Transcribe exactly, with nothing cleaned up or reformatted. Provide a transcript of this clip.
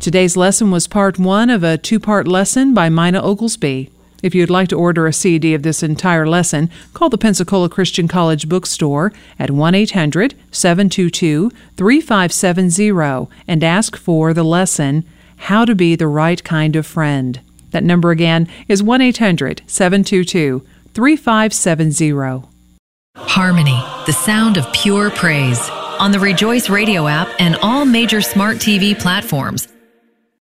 Today's lesson was part one of a two-part lesson by Mina Oglesby. If you'd like to order a C D of this entire lesson, call the Pensacola Christian College bookstore at one eight hundred, seven two two, three five seven zero and ask for the lesson, How to Be the Right Kind of Friend. That number again is one eight hundred, seven two two, three five seven zero. Harmony, the sound of pure praise. On the Rejoice Radio app and all major smart T V platforms,